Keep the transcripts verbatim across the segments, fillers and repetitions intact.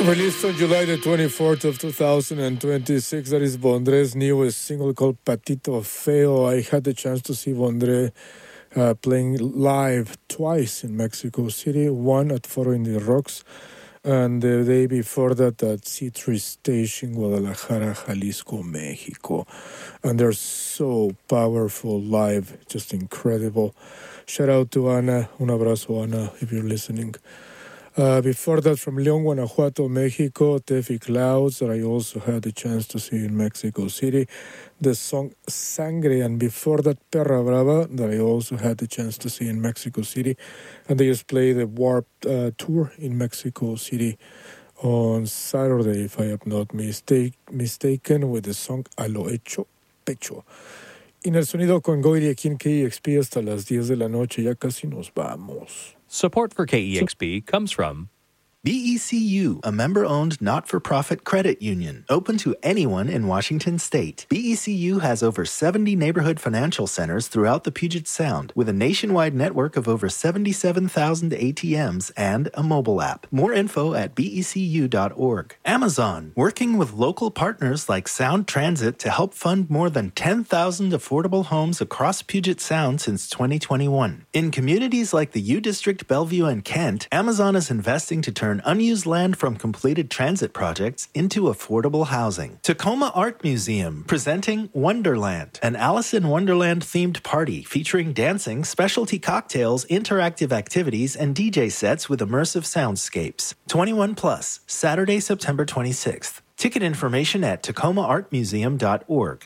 Released on July the twenty-fourth of two thousand twenty-six, that is Vondré's newest single called Patito Feo. I had the chance to see Vondré uh, playing live twice in Mexico City, one at Foro in the Rocks, and the day before that at C three Stage in Guadalajara, Jalisco, Mexico. And they're so powerful live, just incredible. Shout out to Ana, un abrazo Ana, if you're listening. Uh, before that, from León, Guanajuato, Mexico, Tefi Clouds, that I also had the chance to see in Mexico City. The song Sangre, and before that, Perra Brava, that I also had the chance to see in Mexico City. And they just played the Warped uh, tour in Mexico City on Saturday, if I am not mistake, mistaken, with the song A lo hecho pecho. En el sonido con Goiri aquí en K E X P hasta las diez de la noche, ya casi nos vamos. Support for K E X P comes from B E C U, a member-owned not-for-profit credit union, open to anyone in Washington state. B E C U has over seventy neighborhood financial centers throughout the Puget Sound, with a nationwide network of over seventy-seven thousand A T Ms and a mobile app. More info at B E C U dot org. Amazon, working with local partners like Sound Transit to help fund more than ten thousand affordable homes across Puget Sound since twenty twenty-one. In communities like the U District, Bellevue, and Kent, Amazon is investing to turn unused land from completed transit projects into affordable housing. Tacoma Art Museum, presenting Wonderland, an Alice in Wonderland-themed party featuring dancing, specialty cocktails, interactive activities, and D J sets with immersive soundscapes. twenty-one plus, Saturday, September twenty-sixth. Ticket information at tacoma art museum dot org.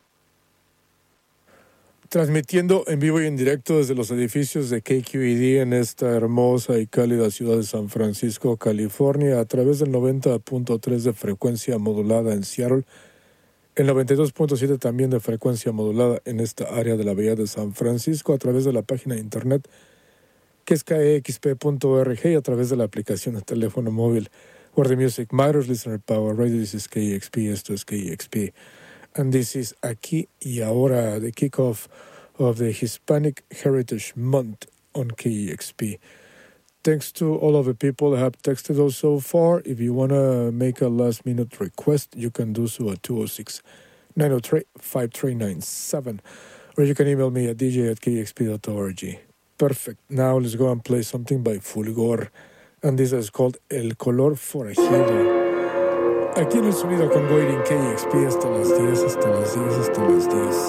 Transmitiendo en vivo y en directo desde los edificios de K Q E D en esta hermosa y cálida ciudad de San Francisco, California, a través del noventa punto tres de frecuencia modulada en Seattle, el noventa y dos punto siete también de frecuencia modulada en esta área de la Bahía de San Francisco, a través de la página de internet que es K E X P punto org y a través de la aplicación de teléfono móvil Where the Music Matters, Listener Power Radio. This is K E X P, esto es K E X P. And this is Aquí y Ahora, the kickoff of the Hispanic Heritage Month on K E X P. Thanks to all of the people that have texted us so far. If you want to make a last-minute request, you can do so at two oh six, nine oh three, five three nine seven. Or you can email me at d j at k x p dot org. Perfect. Now let's go and play something by Fulgor. And this is called El Color Forajido. Aquí en el sonido con Goiri en K E X P hasta las diez, hasta las diez, hasta las diez.